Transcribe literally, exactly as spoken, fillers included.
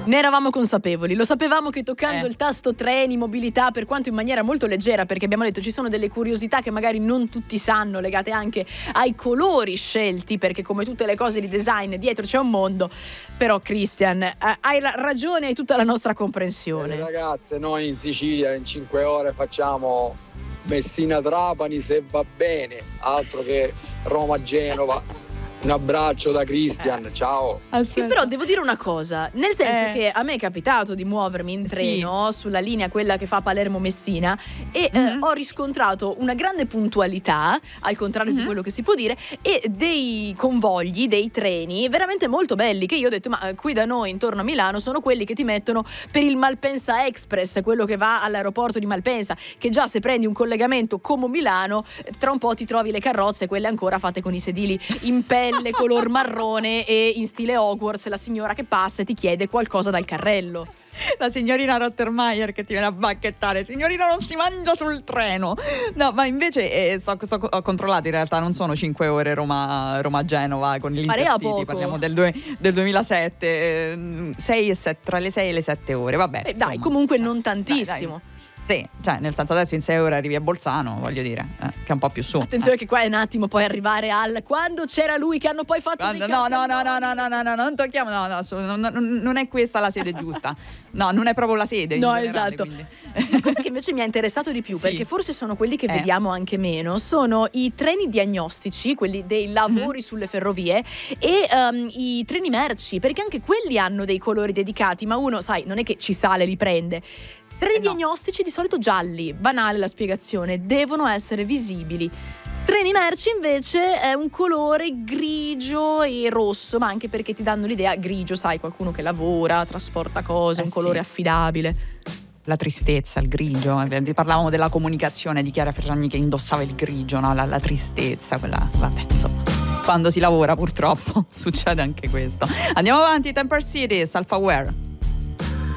Ne eravamo consapevoli, lo sapevamo che toccando Eh. il tasto treni, mobilità, per quanto in maniera molto leggera, perché abbiamo detto ci sono delle curiosità che magari non tutti sanno, legate anche ai colori scelti, perché come tutte le cose di design dietro c'è un mondo. Però Christian, eh, hai ra- ragione, hai tutta la nostra comprensione. Eh, ragazze, noi in Sicilia in cinque ore facciamo Messina-Trapani se va bene, altro che Roma-Genova. Un abbraccio da Christian, ciao. Che però devo dire una cosa, nel senso Eh. che a me è capitato di muovermi in Sì. treno sulla linea quella che fa Palermo-Messina e eh, Mhm. ho riscontrato una grande puntualità, al contrario di Mhm. quello che si può dire, e dei convogli, dei treni veramente molto belli, che io ho detto ma eh, qui da noi intorno a Milano sono quelli che ti mettono per il Malpensa Express, quello che va all'aeroporto di Malpensa, che già se prendi un collegamento Como-Milano eh, tra un po' ti trovi le carrozze, quelle ancora fatte con i sedili in pelle color marrone e in stile Hogwarts, la signora che passa e ti chiede qualcosa dal carrello. La signorina Rottermeier che ti viene a bacchettare: signorina, non si mangia sul treno. No, ma invece eh, sto, sto, ho controllato, in realtà non sono cinque ore Roma, Roma-Genova con Parea l'Intercity, poco. parliamo del, due- del duemilasette, eh, sei e sette, tra le sei e le sette ore, vabbè. Eh, dai, insomma. comunque Dai, non dai, tantissimo. dai. Sì, cioè nel senso adesso in sei ore arrivi a Bolzano, voglio dire, eh, che è un po' più su. Attenzione che qua è un attimo poi arrivare al quando c'era lui che hanno poi fatto Quando- dei no, no, no, cartelloni. no, no, no, no, no, non tocchiamo, no, no, assolut- non, non- non è questa la sede giusta. No, non è proprio la sede. in No, generale, esatto. quindi. La cosa che invece mi ha interessato di più, Sì. perché forse sono quelli che Eh. vediamo anche meno, sono i treni diagnostici, quelli dei lavori sulle ferrovie, e ehm, i treni merci, perché anche quelli hanno dei colori dedicati, ma uno, sai, non è che ci sale e li prende. Treni Eh no. diagnostici di solito gialli, banale la spiegazione, devono essere visibili. Treni merci invece è un colore grigio e rosso, ma anche perché ti danno l'idea, grigio, sai, qualcuno che lavora, trasporta cose, Eh un sì. colore affidabile. La tristezza, il grigio, eh, parlavamo della comunicazione di Chiara Ferragni che indossava il grigio, no? la, la tristezza, quella, vabbè, insomma, quando si lavora purtroppo succede anche questo. Andiamo avanti, Temper City, Self-Aware.